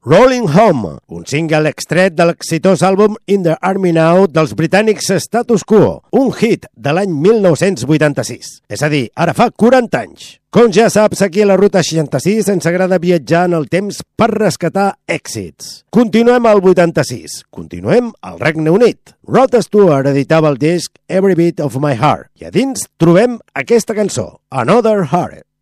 Rolling Home, un single extret de l'exitós àlbum In the Army Now dels britànics Status Quo, un hit de l'any 1986. És a dir, ara fa 40 anys. Com ja saps, aquí a la Ruta 66 ens agrada viatjar en el temps per rescatar èxits. Continuem al 86, continuem al Regne Unit. Rod Stewart editava el disc Every Beat of My Heart i a dins trobem aquesta cançó, Another Heart.